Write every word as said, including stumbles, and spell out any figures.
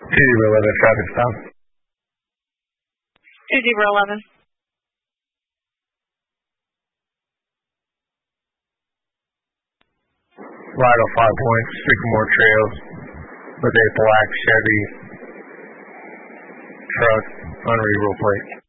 two zero eleven, traffic stop. two zero eleven. Vital five points, Sycamore Trails, with a black Chevy truck on reroll plate.